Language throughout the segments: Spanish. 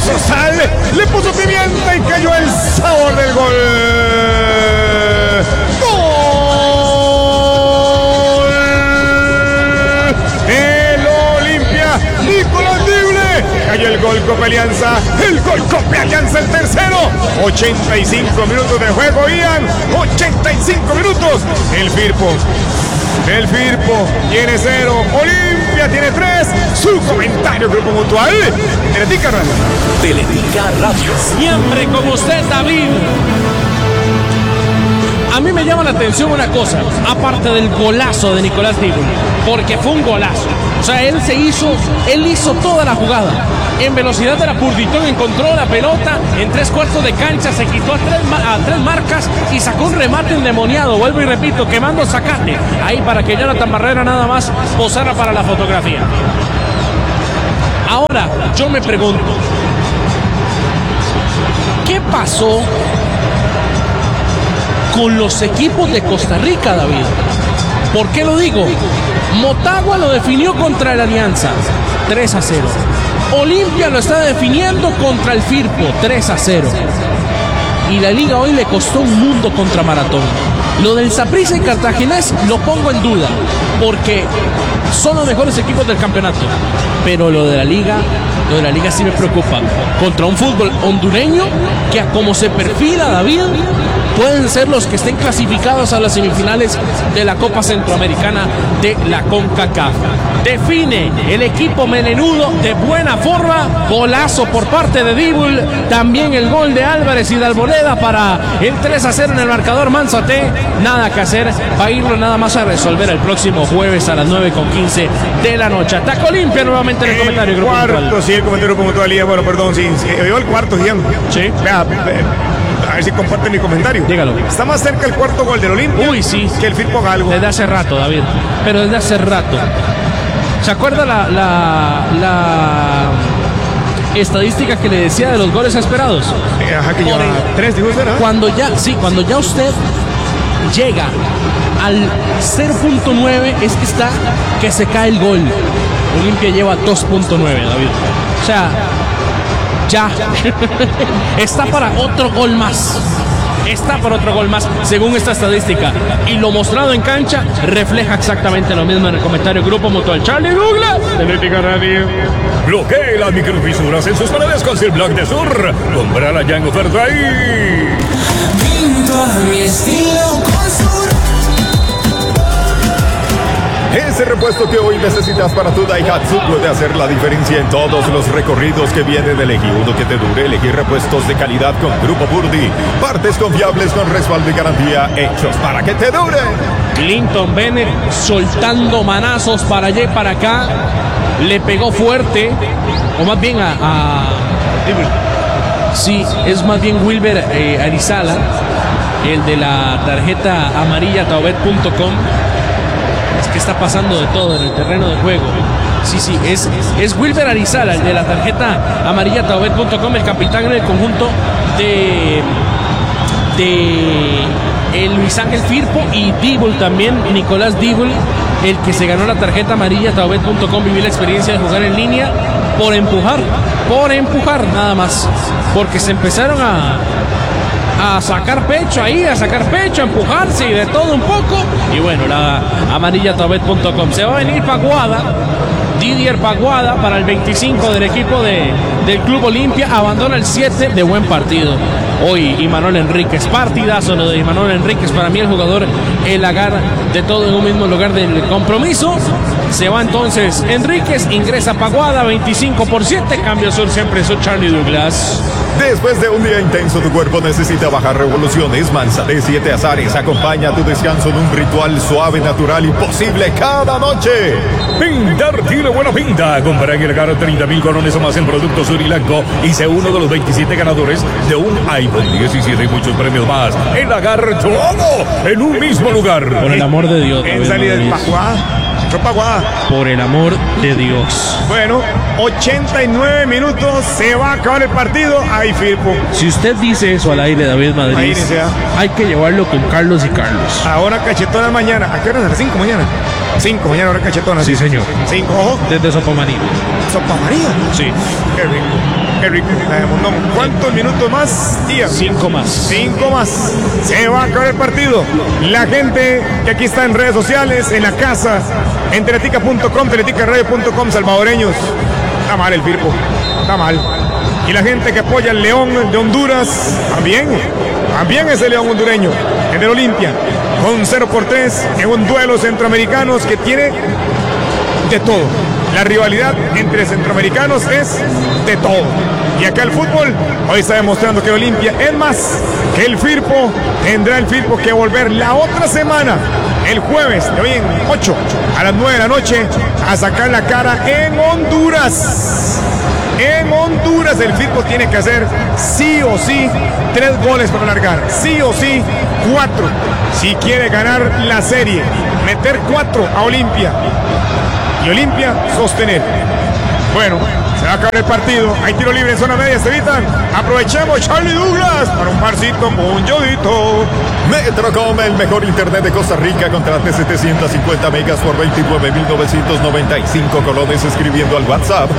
puso sal, le puso pimienta y cayó el sabor del gol. ¡Gol! El Olimpia, Nicolás Dible. Cayó el gol Copa Alianza, el gol Copa Alianza, el tercero. 85 minutos de juego, Ian. 85 minutos. El Firpo tiene 0, Olimpia tiene 3. Su comentario, Grupo Mutual. Teletica Radio. Teletica Radio. Siempre con usted, David. A mí me llama la atención una cosa, aparte del golazo de Nicolás Dible, porque fue un golazo. O sea, él hizo toda la jugada. En velocidad de la Purditón encontró la pelota en 3/4 de cancha, se quitó a tres marcas y sacó un remate endemoniado. Vuelvo y repito, quemando zacate. Ahí para que Jonathan Barrera nada más posara para la fotografía. Ahora, yo me pregunto, ¿qué pasó con los equipos de Costa Rica, David? ¿Por qué lo digo? Motagua lo definió contra el Alianza, 3-0. Olimpia lo está definiendo contra el Firpo, 3-0. Y la liga hoy le costó un mundo contra Maratón. Lo del Saprissa y Cartaginés lo pongo en duda, porque son los mejores equipos del campeonato. Pero lo de la liga sí me preocupa. Contra un fútbol hondureño que, a como se perfila, David, pueden ser los que estén clasificados a las semifinales de la Copa Centroamericana de la CONCACAF. Define el equipo melenudo de buena forma. Golazo por parte de Dible. También el gol de Álvarez y de Arboleda para el 3-0 en el marcador Manzate. Nada que hacer, va a irlo nada más a resolver el próximo jueves a las 9:15 de la noche. Ataca Olimpia nuevamente en el comentario. El cuarto, sí, el comentario Grupo Mutual. Bueno, perdón, sí, yo el cuarto, Gian. Sí. A ver si comparten mi comentario. Dígalo. Está más cerca el cuarto gol del Olimpia. Uy, sí. Que el Firpo haga algo. Desde hace rato, David. Pero desde hace rato. ¿Se acuerda la estadística que le decía de los goles esperados? Ajá, que lleva 3, digo, ¿será? Cuando ya usted llega al 0.9 es que se cae el gol. Olimpia lleva 2.9, David. O sea, ya está para otro gol más. Está para otro gol más, según esta estadística. Y lo mostrado en cancha refleja exactamente lo mismo en el comentario Grupo Mutual. Charlie Douglas, Teletica Radio. Bloquee las microfisuras en sus paredes con Silblock de Sur. Comprala ya en oferta ahí. Pinto a mi estilo con Sur. Ese repuesto que hoy necesitas para tu Daihatsu puede hacer la diferencia en todos los recorridos que vienen. Elegí uno que te dure. Elegí repuestos de calidad con Grupo Purdy. Partes confiables con respaldo y garantía, hechos para que te dure. Clinton Bennett soltando manazos para allá y para acá. Le pegó fuerte, o más bien sí, es más bien Wilber Arizala, el de la tarjeta amarilla taobet.com. Es que está pasando de todo en el terreno de juego. Sí, es Wilber Arizala, el de la tarjeta amarilla taobet.com, el capitán en el conjunto de Luis Ángel Firpo, y Dible también, Nicolás Dible, el que se ganó la tarjeta amarilla taobet.com. Viví la experiencia de jugar en línea por empujar nada más, porque se empezaron a sacar pecho ahí, a empujarse y de todo un poco. Y bueno, la amarilla taobet.com. Se va a venir Paguada, Didier Paguada, para el 25 del equipo del Club Olimpia. Abandona el 7, de buen partido hoy Imanol Enríquez. Partidazo lo de Imanol Enríquez. Para mí el jugador, el agar de todo en un mismo lugar del compromiso. Se va entonces Enríquez, ingresa Paguada, 25/7. Cambio Sur, siempre soy Charlie Douglas. Después de un día intenso, tu cuerpo necesita bajar revoluciones. Manzate 7 Azares acompaña tu descanso en un ritual suave, natural y posible cada noche. Pintar tiene buena pinta. Compra en el Agar 30,000 colones o más en productos Surilanco y sé uno de los 27 ganadores de un iPhone 17 y muchos premios más. El Agar, todo en un mismo lugar. Por el amor de Dios. En salida del Paguada. Por el amor de Dios. Bueno, 89 minutos, se va a acabar el partido. Ahí Firpo. Si usted dice eso al aire, David Madrid, Ahí sea. hay que llevarlo con Carlos y Carlos. Ahora cachetonas mañana. ¿A qué hora? A las 5 mañana. 5, mañana hora cachetona. Sí, señor. 5, ojo. Desde Sopomaní. Sopa María. Sí. Qué rico. Qué rico. Mondón. ¿Cuántos minutos más, tía? 5 más. 5 más. Se va a acabar el partido. La gente que aquí está en redes sociales, en la casa, en teletica.com, teleticaradio.com, salvadoreños. Está mal el Firpo. Está mal. Y la gente que apoya al León de Honduras, también es el León hondureño, en el Olimpia, con 0-3 en un duelo centroamericanos que tiene de todo. La rivalidad entre centroamericanos es de todo. Y acá el fútbol hoy está demostrando que Olimpia es más que el Firpo. Tendrá el Firpo que volver la otra semana, el jueves de hoy en 8 a las 9 de la noche, a sacar la cara en Honduras. En Honduras el Firpo tiene que hacer sí o sí 3 goles para largar, sí o sí 4 si quiere ganar la serie, meter 4 a Olimpia y Olimpia sostener. Bueno, se va a acabar el partido. Hay tiro libre en zona media, Estevitan. Aprovechemos, Charlie Douglas, para un parcito con un yodito. Metrocom, el mejor internet de Costa Rica. Contrate 750 megas por 29,995 colones escribiendo al WhatsApp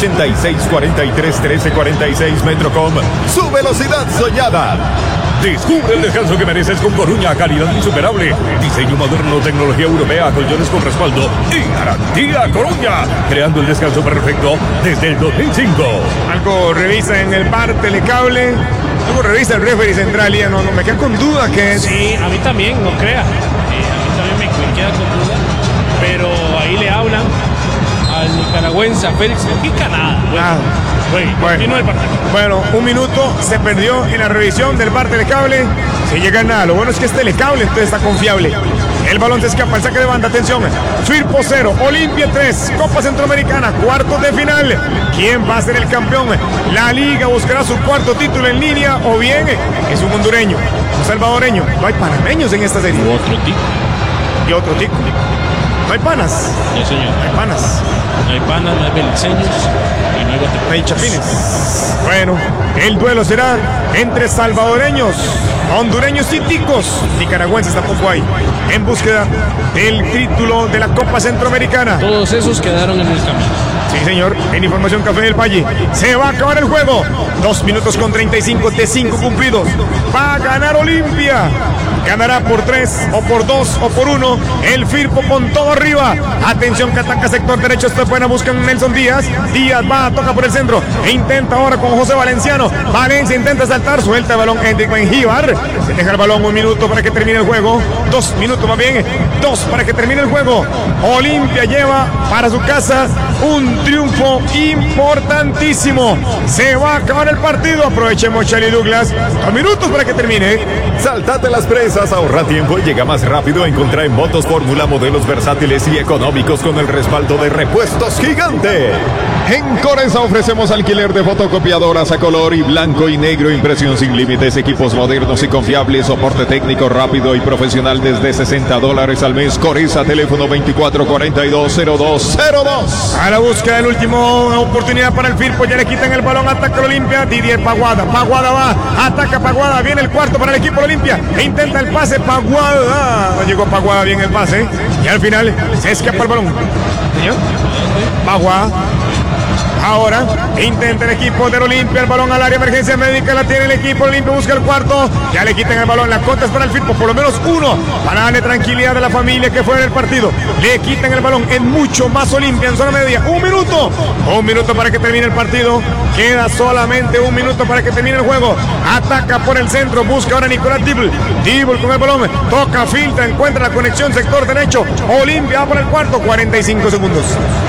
86431346. Metrocom, su velocidad soñada. Descubre el descanso que mereces con Coruña, calidad insuperable, diseño moderno, tecnología europea, colchones con respaldo y garantía Coruña, creando el descanso perfecto desde el 2005. Algo revisa en el bar Telecable, algo revisa el referee central y no me queda con duda que es. Sí, a mí también, no crea. A mí también me queda con duda. Pero ahí le hablan al nicaragüense, a Félix Mujica, nada. Continúa el partido. Bueno, un minuto se perdió en la revisión del bar Telecable. Se llega a nada. Lo bueno es que es Telecable, entonces está confiable. El balón se escapa, el saque de banda. Atención. Firpo 0, Olimpia 3, Copa Centroamericana, cuartos de final. ¿Quién va a ser el campeón? La Liga buscará su cuarto título en línea o bien es un hondureño, un salvadoreño. No hay panameños en esta serie. Otro tico. Y otro tico. No hay panas. Sí, señor. No hay panas. No hay panas, no hay beliceños y no hay guatemaltecos. No hay chapines. Bueno, el duelo será entre salvadoreños, hondureños y ticos. Nicaragüenses tampoco hay. En búsqueda del título de la Copa Centroamericana. Todos esos quedaron en el camino. Sí, señor. En Información Café del Valle. Se va a acabar el juego. 2 minutos con 35 de 5 cumplidos. Va a ganar Olimpia. Ganará por 3 o por 2 o por 1. El Firpo con todo arriba. Atención que ataca sector derecho. Está buena. Buscan Nelson Díaz. Díaz va, toca por el centro. E intenta ahora con José Valenciano. Valencia intenta saltar. Suelta el balón Hendrik Mengíbar. Se deja el balón 1 minuto para que termine el juego. 2 minutos más bien. 2 para que termine el juego. Olimpia lleva para su casa un triunfo importantísimo. Se va a acabar el partido. Aprovechemos, Charlie Douglas. 2 minutos para que termine. Saltate las presas, ahorra tiempo y llega más rápido. Encontrá en Motos Fórmula modelos versátiles y económicos con el respaldo de Repuestos Gigante. En Coresa ofrecemos alquiler de fotocopiadoras a color y blanco y negro, impresión sin límites, equipos modernos y confiables, soporte técnico rápido y profesional desde $60 al mes. Coresa, teléfono 2442-0202. A la búsqueda del último oportunidad para el Firpo. Ya le quitan el balón. Ataca el Olimpia. Didier Paguada. Paguada va. Ataca Paguada. Viene el cuarto para el equipo de Olimpia. E intenta el pase. Paguada. No llegó Paguada bien el pase. Y al final se escapa el balón. Señor. Paguada. Ahora intenta el equipo del Olimpia el balón al área, emergencia médica, la tiene el equipo Olimpia, busca el cuarto, ya le quitan el balón, la contra es para el Firpo, por lo menos 1 para darle tranquilidad a la familia que fue en el partido. Le quitan el balón, en mucho más Olimpia en zona media. 1 minuto para que termine el partido, queda solamente 1 minuto para que termine el juego. Ataca por el centro, busca ahora Nicolás Dibble con el balón, toca, filtra, encuentra la conexión sector derecho. Olimpia va por el cuarto. 45 segundos,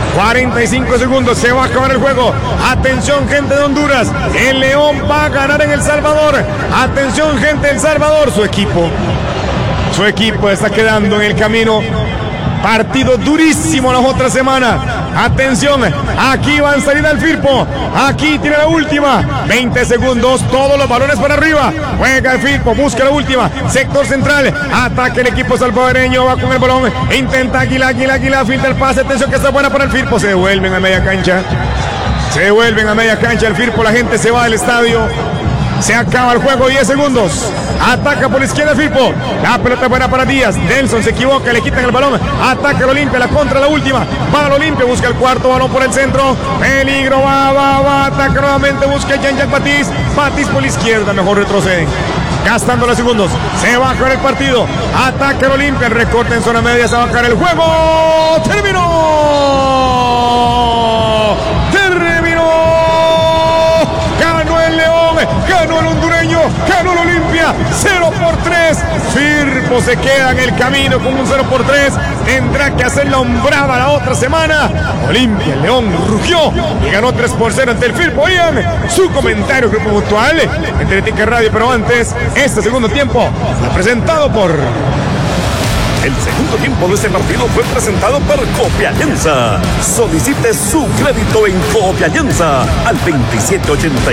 se va a acabar el juego. Atención, gente de Honduras, el León va a ganar en El Salvador. Atención, gente de El Salvador, su equipo está quedando en el camino. Partido durísimo la otra semana. Atención, aquí va a salir al Firpo. Aquí tiene la última. 20 segundos, todos los balones para arriba. Juega el Firpo, busca la última. Sector central, ataca el equipo salvadoreño. Va con el balón, intenta Aguilar, filtra el pase. Atención que está buena para el Firpo. Se devuelven a media cancha. El Firpo, la gente se va del estadio. Se acaba el juego, 10 segundos. Ataca por la izquierda Firpo. La pelota buena para Díaz. Nelson se equivoca, le quitan el balón. Ataca el Olimpia, la contra la última. Va el Olimpia, busca el cuarto balón por el centro. Peligro, va. Ataca nuevamente, busca a Jean-Jacques Baptiste. Baptiste por la izquierda, mejor retrocede. Gastando los segundos. Se baja el partido. Ataca el Olimpia, el recorte en zona media. Se va a bajar el juego. ¡Terminó! Ganó el León, ganó el hondureño, ganó el Olimpia, 0-3. Firpo se queda en el camino con un 0-3. Tendrá que hacer la hombrada la otra semana. Olimpia, el León rugió y ganó 3-0 ante el Firpo. Oigan su comentario, Grupo Mutual, entre Tica Radio. Pero antes, este segundo tiempo está presentado por... El segundo tiempo de este partido fue presentado por Copialianza. Solicite su crédito en Copialianza al 2780.